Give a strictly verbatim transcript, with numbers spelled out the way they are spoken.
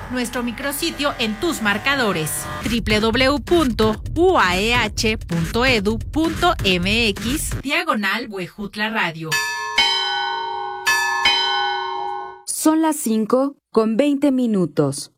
nuestro micrositio en tus marcadores doble u doble u doble u punto u a e h punto e d u punto m x diagonal Huejutla Radio. Son las cinco con veinte minutos.